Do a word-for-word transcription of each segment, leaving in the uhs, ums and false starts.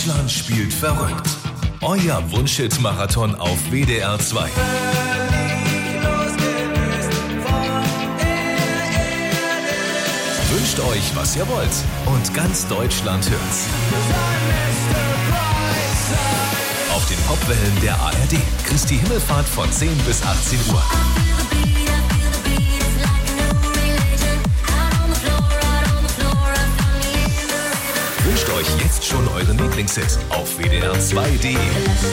Deutschland spielt verrückt. Euer Wunschhit-Marathon auf W D R zwei. Wünscht euch, was ihr wollt, und ganz Deutschland hört's. Auf den Popwellen der A R D. Christi Himmelfahrt von zehn bis achtzehn Uhr. Wünscht euch jetzt schon euren Lieblingshit auf W D R zwei punkt de.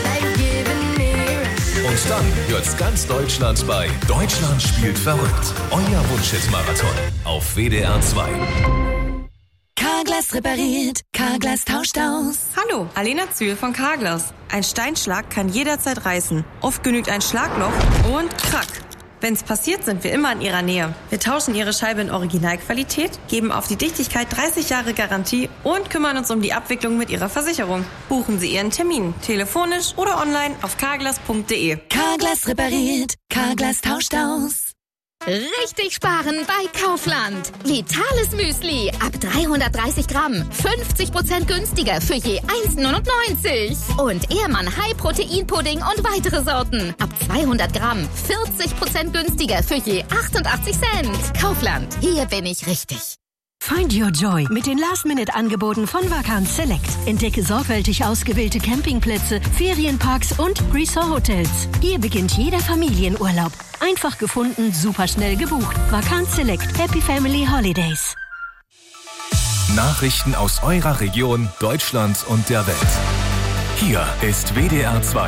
Und dann hört's ganz Deutschland bei Deutschland spielt verrückt. Euer Wunschhit-Marathon auf W D R zwei. Carglass repariert, Carglass tauscht aus. Hallo, Alena Zühl von Carglass. Ein Steinschlag kann jederzeit reißen. Oft genügt ein Schlagloch und krack. Wenn's passiert, sind wir immer in Ihrer Nähe. Wir tauschen Ihre Scheibe in Originalqualität, geben auf die Dichtigkeit dreißig Jahre Garantie und kümmern uns um die Abwicklung mit Ihrer Versicherung. Buchen Sie Ihren Termin, telefonisch oder online auf carglass punkt de. Carglass repariert, Carglass tauscht aus. Richtig sparen bei Kaufland. Vitales Müsli ab dreihundertdreißig Gramm. fünfzig Prozent günstiger für je eins neunundneunzig. Und Ehrmann High Protein Pudding und weitere Sorten. Ab zweihundert Gramm. vierzig Prozent günstiger für je achtundachtzig Cent. Kaufland. Hier bin ich richtig. Find your joy mit den Last-Minute-Angeboten von Vacanz Select. Entdecke sorgfältig ausgewählte Campingplätze, Ferienparks und Resort-Hotels. Hier beginnt jeder Familienurlaub. Einfach gefunden, super schnell gebucht. Vacanz Select. Happy Family Holidays. Nachrichten aus eurer Region, Deutschland und der Welt. Hier ist W D R zwei.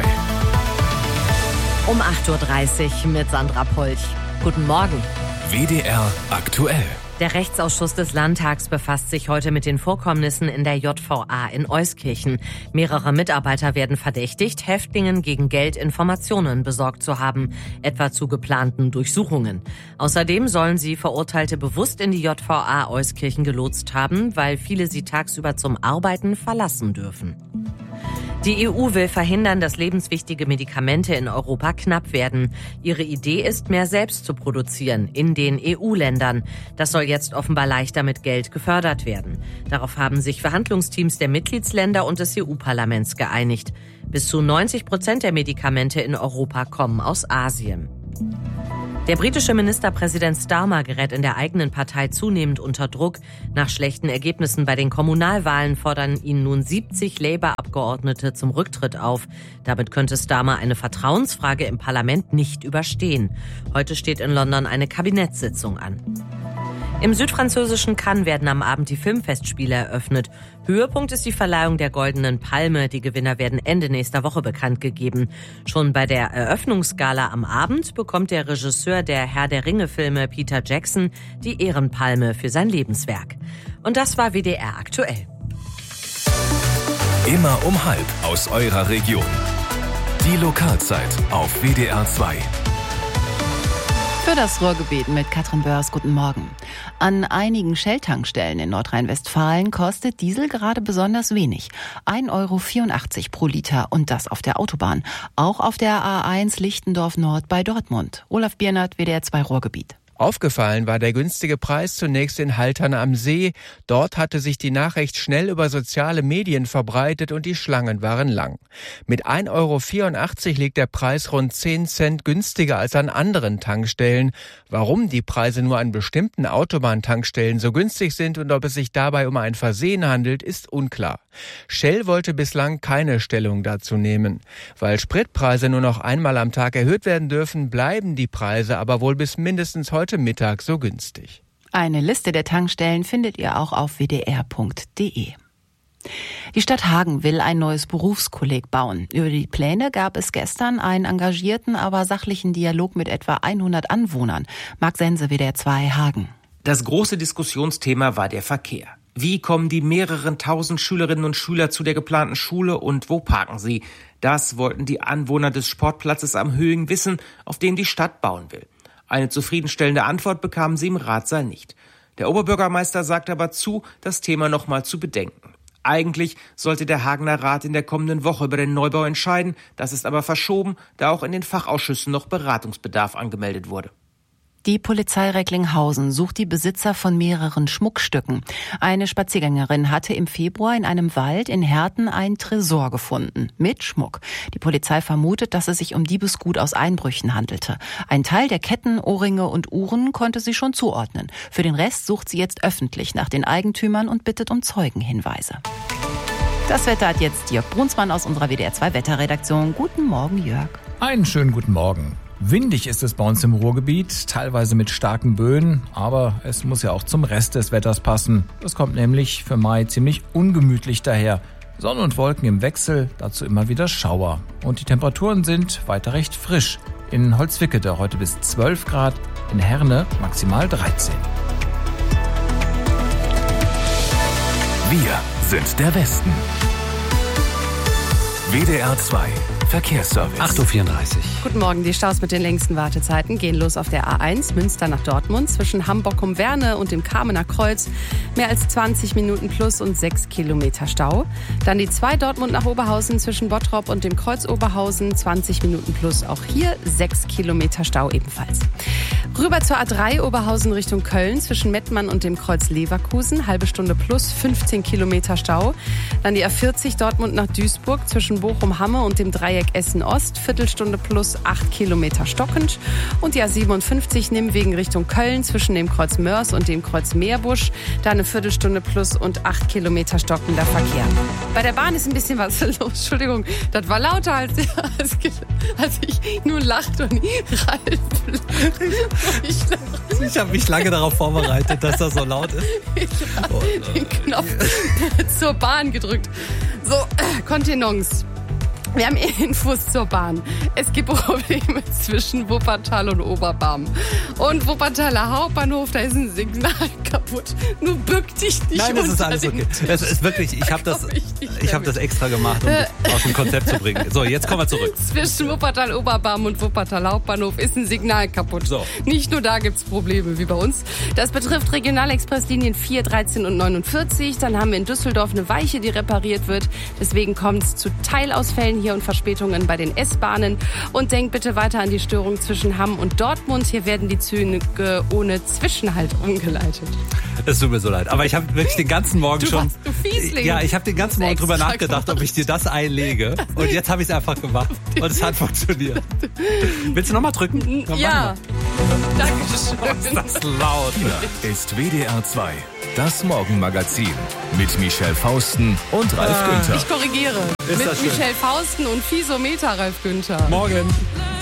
Um acht Uhr dreißig mit Sandra Polch. Guten Morgen. W D R aktuell. Der Rechtsausschuss des Landtags befasst sich heute mit den Vorkommnissen in der J V A in Euskirchen. Mehrere Mitarbeiter werden verdächtigt, Häftlingen gegen Geld Informationen besorgt zu haben, etwa zu geplanten Durchsuchungen. Außerdem sollen sie Verurteilte bewusst in die J V A Euskirchen gelotst haben, weil viele sie tagsüber zum Arbeiten verlassen dürfen. Die E U will verhindern, dass lebenswichtige Medikamente in Europa knapp werden. Ihre Idee ist, mehr selbst zu produzieren in den E U-Ländern. Das soll jetzt offenbar leichter mit Geld gefördert werden. Darauf haben sich Verhandlungsteams der Mitgliedsländer und des E U-Parlaments geeinigt. Bis zu neunzig Prozent der Medikamente in Europa kommen aus Asien. Der britische Ministerpräsident Starmer gerät in der eigenen Partei zunehmend unter Druck. Nach schlechten Ergebnissen bei den Kommunalwahlen fordern ihn nun siebzig Labour-Abgeordnete zum Rücktritt auf. Damit könnte Starmer eine Vertrauensfrage im Parlament nicht überstehen. Heute steht in London eine Kabinettssitzung an. Im südfranzösischen Cannes werden am Abend die Filmfestspiele eröffnet. Höhepunkt ist die Verleihung der Goldenen Palme. Die Gewinner werden Ende nächster Woche bekannt gegeben. Schon bei der Eröffnungsgala am Abend bekommt der Regisseur der Herr der Ringe-Filme Peter Jackson die Ehrenpalme für sein Lebenswerk. Und das war W D R aktuell. Immer um halb aus eurer Region. Die Lokalzeit auf W D R zwei. Für das Ruhrgebiet mit Katrin Börs, guten Morgen. An einigen Shell-Tankstellen in Nordrhein-Westfalen kostet Diesel gerade besonders wenig. ein Euro vierundachtzig pro Liter und das auf der Autobahn. Auch auf der A eins Lichtendorf Nord bei Dortmund. Olaf Biernert, W D R zwei Ruhrgebiet. Aufgefallen war der günstige Preis zunächst in Haltern am See. Dort hatte sich die Nachricht schnell über soziale Medien verbreitet und die Schlangen waren lang. Mit ein Euro vierundachtzig liegt der Preis rund zehn Cent günstiger als an anderen Tankstellen. Warum die Preise nur an bestimmten Autobahntankstellen so günstig sind und ob es sich dabei um ein Versehen handelt, ist unklar. Shell wollte bislang keine Stellung dazu nehmen. Weil Spritpreise nur noch einmal am Tag erhöht werden dürfen, bleiben die Preise aber wohl bis mindestens heute Mittag so günstig. Eine Liste der Tankstellen findet ihr auch auf w d r punkt d e. Die Stadt Hagen will ein neues Berufskolleg bauen. Über die Pläne gab es gestern einen engagierten, aber sachlichen Dialog mit etwa hundert Anwohnern. Marc Sense, W D R zwei Hagen. Das große Diskussionsthema war der Verkehr. Wie kommen die mehreren tausend Schülerinnen und Schüler zu der geplanten Schule und wo parken sie? Das wollten die Anwohner des Sportplatzes am Höing wissen, auf dem die Stadt bauen will. Eine zufriedenstellende Antwort bekamen sie im Ratssaal nicht. Der Oberbürgermeister sagte aber zu, das Thema noch mal zu bedenken. Eigentlich sollte der Hagener Rat in der kommenden Woche über den Neubau entscheiden. Das ist aber verschoben, da auch in den Fachausschüssen noch Beratungsbedarf angemeldet wurde. Die Polizei Recklinghausen sucht die Besitzer von mehreren Schmuckstücken. Eine Spaziergängerin hatte im Februar in einem Wald in Herten einen Tresor gefunden mit Schmuck. Die Polizei vermutet, dass es sich um Diebesgut aus Einbrüchen handelte. Ein Teil der Ketten, Ohrringe und Uhren konnte sie schon zuordnen. Für den Rest sucht sie jetzt öffentlich nach den Eigentümern und bittet um Zeugenhinweise. Das Wetter hat jetzt Jörg Brunsmann aus unserer W D R zwei Wetterredaktion. Guten Morgen, Jörg. Einen schönen guten Morgen. Windig ist es bei uns im Ruhrgebiet, teilweise mit starken Böen, aber es muss ja auch zum Rest des Wetters passen. Das kommt nämlich für Mai ziemlich ungemütlich daher. Sonne und Wolken im Wechsel, dazu immer wieder Schauer. Und die Temperaturen sind weiter recht frisch. In Holzwickede heute bis zwölf Grad, in Herne maximal dreizehn. Wir sind der Westen. W D R zwei Verkehrsservice. acht Uhr vierunddreißig. Guten Morgen. Die Staus mit den längsten Wartezeiten gehen los auf der A eins Münster nach Dortmund zwischen Hamburg-Werne und dem Kamener Kreuz. Mehr als zwanzig Minuten plus und sechs Kilometer Stau. Dann die zwei Dortmund nach Oberhausen zwischen Bottrop und dem Kreuz Oberhausen. zwanzig Minuten plus. Auch hier sechs Kilometer Stau ebenfalls. Rüber zur A drei Oberhausen Richtung Köln zwischen Mettmann und dem Kreuz Leverkusen. Halbe Stunde plus fünfzehn Kilometer Stau. Dann die A vierzig Dortmund nach Duisburg zwischen Bochum-Hamme und dem Dreieck Essen-Ost. Viertelstunde plus acht Kilometer stockend. Und die A siebenundfünfzig Nimwegen Richtung Köln zwischen dem Kreuz Mörs und dem Kreuz Meerbusch. Da eine Viertelstunde plus und acht Kilometer stockender Verkehr. Bei der Bahn ist ein bisschen was los. Entschuldigung, das war lauter als, als, als ich nur lachte und Ralf. Ich, ich habe mich lange darauf vorbereitet, dass das so laut ist. Ich habe den Knopf zur Bahn gedrückt. So, äh, Kontenance. Wir haben Infos zur Bahn. Es gibt Probleme zwischen Wuppertal und Oberbarm. Und Wuppertaler Hauptbahnhof, da ist ein Signal kaputt. Nur bück dich nicht. Nein, das ist alles okay. Es ist wirklich, ich habe das, ich habe das extra gemacht, um das aus dem Konzept zu bringen. So, jetzt kommen wir zurück. Zwischen Wuppertal Oberbarm und Wuppertal Hauptbahnhof ist ein Signal kaputt. So. Nicht nur da gibt's Probleme wie bei uns. Das betrifft Regionalexpresslinien vier, dreizehn und neunundvierzig. Dann haben wir in Düsseldorf eine Weiche, die repariert wird. Deswegen kommt es zu Teilausfällen hier und Verspätungen bei den S-Bahnen. Und denkt bitte weiter an die Störung zwischen Hamm und Dortmund. Hier werden die Züge ohne Zwischenhalt umgeleitet. Es tut mir so leid, aber ich habe wirklich den ganzen Morgen du schon... Warst, du Fiesling. Ja, ich habe den ganzen Morgen drüber nachgedacht, ob ich dir das einlege. Und jetzt habe ich es einfach gemacht. Und es hat funktioniert. Willst du nochmal drücken? Komm, ja. Dankeschön. Ist das laut. Hier ist W D R zwei. Das Morgenmagazin mit Michelle Fausten und Ralf äh, Günther. Ich korrigiere. Ist mit Michelle Fausten und Fiesometer Ralf Günther. Morgen.